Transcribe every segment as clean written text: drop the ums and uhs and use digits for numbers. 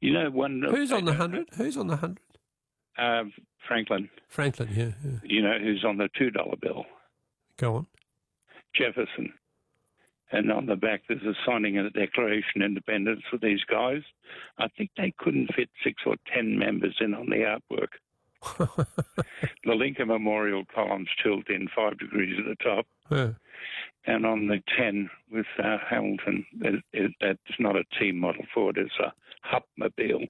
You know, one... Who's on the 100? Who's on the 100? Franklin. Franklin, yeah. You know, who's on the $2 bill? Go on. Jefferson. And on the back, there's a signing of the Declaration of Independence for these guys. I think they couldn't fit 6 or 10 members in on the artwork. The Lincoln Memorial columns tilt in 5 degrees at the top. Yeah. And on the 10 with Hamilton, that's not a team model Ford, it's a Hupmobile.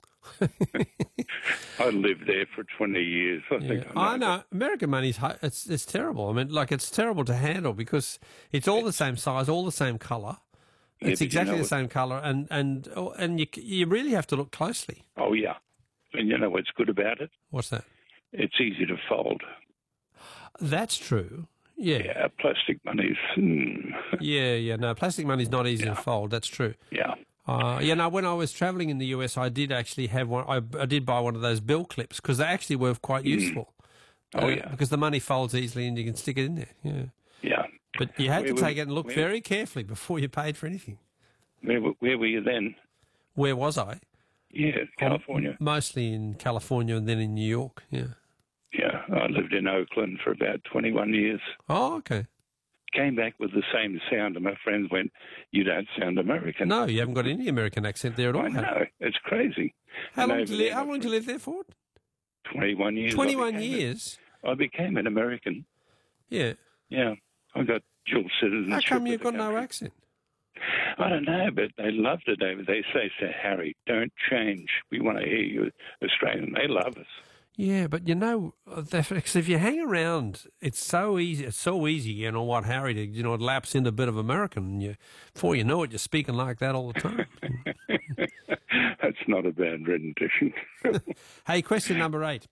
I lived there for 20 years. I know. American money's it's terrible. I mean, like, it's terrible to handle because it's all the same size, all the same colour. It's exactly the same colour, and you really have to look closely. Oh, yeah. And you know what's good about it? What's that? It's easy to fold. That's true. Yeah. Yeah, plastic money's... No, plastic money's not easy to fold. That's true. Yeah. When I was travelling in the US, I did actually have one. I did buy one of those bill clips because they actually were quite useful. Because the money folds easily and you can stick it in there. Yeah. Yeah. But you had to take it and look very carefully before you paid for anything. Where were you then? Where was I? Yeah, California. Mostly in California and then in New York, yeah. Yeah, I lived in Oakland for about 21 years. Oh, okay. Came back with the same sound, and my friends went, "You don't sound American." No, you haven't got any American accent there at all. I know, it's crazy. How long did you live there for? 21 years. 21 years? I became an American. Yeah. Yeah, I got dual citizenship. How come you've got no accent? I don't know, but they loved it over there. They say, Harry, don't change. We want to hear you Australian. They love us. Yeah, but you know, if you hang around, it's so easy. It's so easy, you know what, Harry, to it lapse into a bit of American, and before you know it, you're speaking like that all the time. That's not a bad rendition. Hey, question number 8.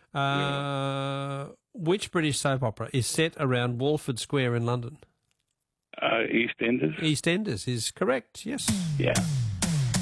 Which British soap opera is set around Walford Square in London? EastEnders. EastEnders is correct. Yes. Yeah.